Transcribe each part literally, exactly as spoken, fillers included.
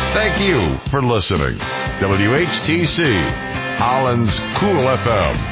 Thank you for listening. W H T C, Holland's Cool F M.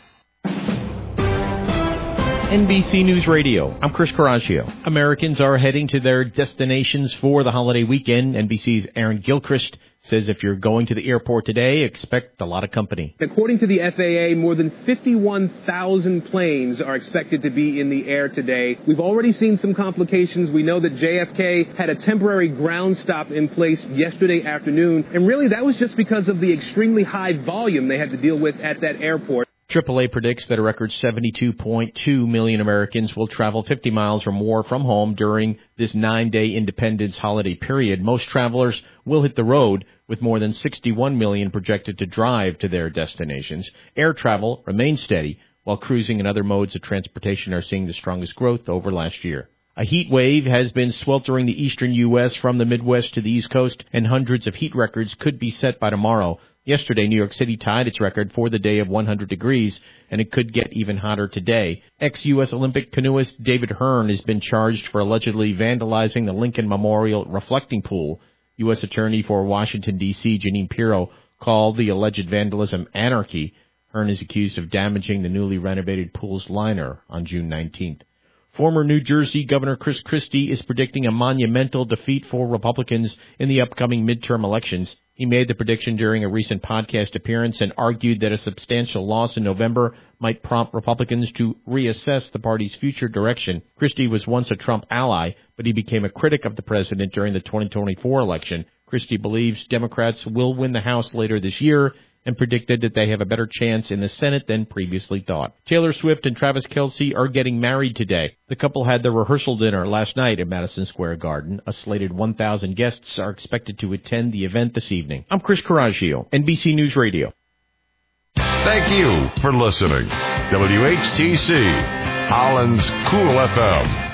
N B C News Radio. I'm Chris Coraggio. Americans are heading to their destinations for the holiday weekend. N B C's Aaron Gilchrist says if you're going to the airport today, expect a lot of company. According to the F A A, more than fifty-one thousand planes are expected to be in the air today. We've already seen some complications. We know that J F K had a temporary ground stop in place yesterday afternoon, and really that was just because of the extremely high volume they had to deal with at that airport. triple A predicts that a record seventy-two point two million Americans will travel fifty miles or more from home during this nine-day Independence holiday period. Most travelers will hit the road, with more than sixty-one million projected to drive to their destinations. Air travel remains steady, while cruising and other modes of transportation are seeing the strongest growth over last year. A heat wave has been sweltering the eastern U S from the Midwest to the East Coast, and hundreds of heat records could be set by tomorrow. Yesterday, New York City tied its record for the day of one hundred degrees, and it could get even hotter today. Ex-U S Olympic canoeist David Hearn has been charged for allegedly vandalizing the Lincoln Memorial reflecting pool. U S Attorney for Washington, D C Jeanine Pirro called the alleged vandalism anarchy. Hearn is accused of damaging the newly renovated pool's liner on June nineteenth. Former New Jersey Governor Chris Christie is predicting a monumental defeat for Republicans in the upcoming midterm elections. He made the prediction during a recent podcast appearance and argued that a substantial loss in November might prompt Republicans to reassess the party's future direction. Christie was once a Trump ally, but he became a critic of the president during the twenty twenty-four election. Christie believes Democrats will win the House later this year and predicted that they have a better chance in the Senate than previously thought. Taylor Swift and Travis Kelce are getting married today. The couple had their rehearsal dinner last night at Madison Square Garden. A slated one thousand guests are expected to attend the event this evening. I'm Chris Coraggio, N B C News Radio. Thank you for listening. W H T C, Holland's Cool F M.